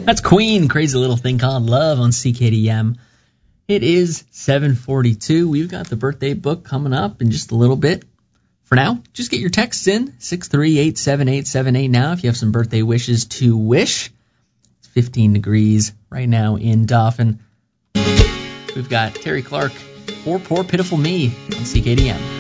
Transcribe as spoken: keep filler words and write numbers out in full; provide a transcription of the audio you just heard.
That's Queen, Crazy Little Thing Called Love on C K D M. It is seven forty-two. We've got the birthday book coming up in just a little bit. For now, just get your texts in, six three eight, seven eight seven eight now if you have some birthday wishes to wish. It's fifteen degrees right now in Dauphin. We've got Terry Clark, Poor, Poor Pitiful Me on C K D M.